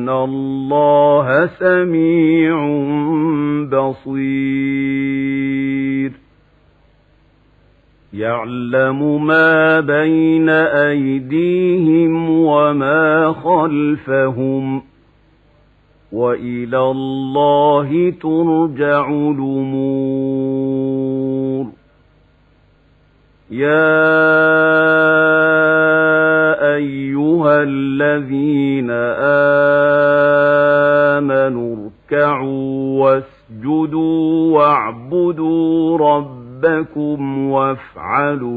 إِنَّ اللَّهَ سَمِيعٌ بَصِيرٌ يَعْلَمُ مَا بَيْنَ أَيْدِيهِمْ وَمَا خَلْفَهُمْ وَإِلَى اللَّهِ تُرْجَعُ الْأُمُورُ يَا أَيُّهَا الَّذِينَ آمَنُوا ارْكَعُوا وَاسْجُدُوا وَاعْبُدُوا رَبَّكُمْ وَافْعَلُوا